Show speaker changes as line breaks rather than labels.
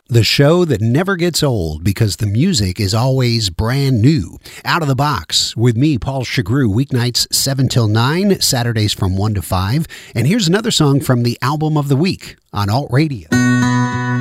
The show that never gets old because the music is always brand new. Out of the Box with me, Paul Chagru, weeknights 7 till 9, Saturdays from 1 to 5. And here's another song from the album of the week on Alt Radio.